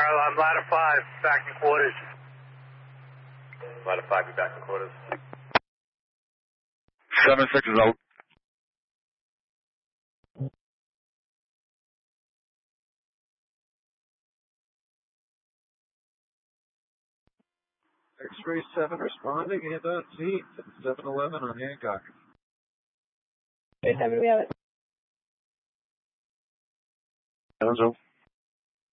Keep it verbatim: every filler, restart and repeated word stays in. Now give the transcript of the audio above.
I'm ladder five, back in quarters. Ladder five, be back in quarters. Seven six is out. X-ray seven responding, and on scene, seven eleven on Hancock. What time do we have it? Seven zero.